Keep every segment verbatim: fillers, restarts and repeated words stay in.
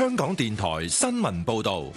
香港電台新聞報道。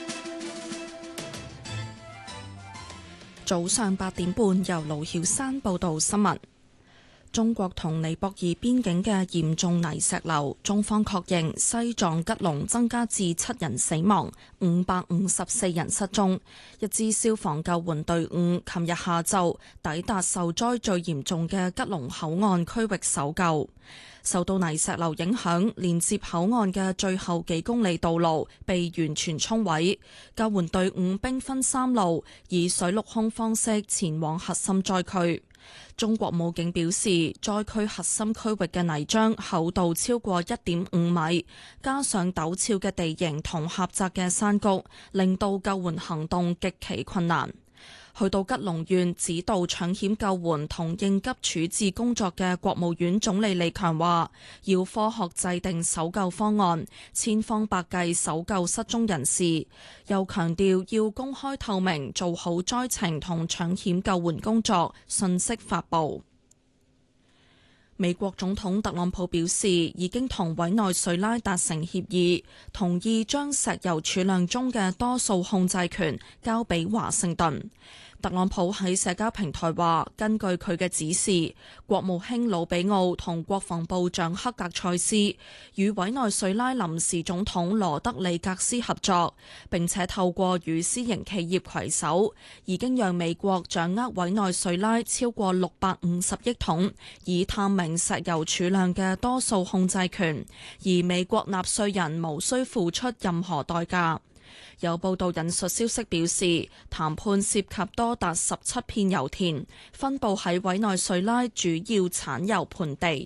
早上八點半，由盧曉山報道新聞。中國同尼泊爾邊境嘅嚴重泥石流，中方確認西藏吉隆增加至七人死亡，五百五十四人失蹤。一支消防救援隊伍琴日下晝抵達受災最嚴重嘅吉隆口岸區域搜救。受到泥石流影響，連接口岸嘅最後幾公里道路被完全沖毀。救援隊伍兵分三路，以水陸空方式前往核心災區。中國武警表示，災區核心區域嘅泥漿厚度超過一點五米，加上陡峭嘅地形同狹窄嘅山谷，令到救援行動極其困難。去到吉隆縣指導搶險救援同應急處置工作嘅國務院總理李強話，要科學制定搜救方案，千方百計搜救失蹤人士。又強調要公開透明，做好災情同搶險救援工作，信息發布。美國總統特朗普表示，已經同委內瑞拉達成協議，同意將石油儲量中嘅多數控制權交俾華盛頓。特朗普喺社交平台話，根據佢嘅指示，國務卿魯比奧同國防部長克格塞斯與委內瑞拉臨時總統羅德里格斯合作，並且透過與私營企業攜手，已經讓美國掌握委內瑞拉超過六百五十億桶已探明石油儲量嘅多數控制權，而美國納稅人無需付出任何代價。有報道引述消息表示，談判涉及多達十七片油田，分佈喺委內瑞拉主要產油盆地。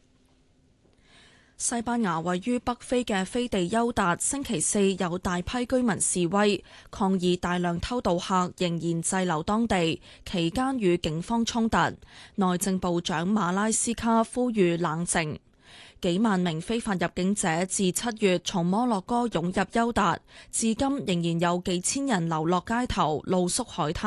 西班牙位於北非嘅飛地丘達星期四有大批居民示威，抗議大量偷渡客仍然滯留當地，期間與警方衝突。內政部長馬拉斯卡呼籲冷靜。幾萬名非法入境者自七月從摩洛哥湧入丘達，至今仍然有幾千人流落街頭，露宿海灘。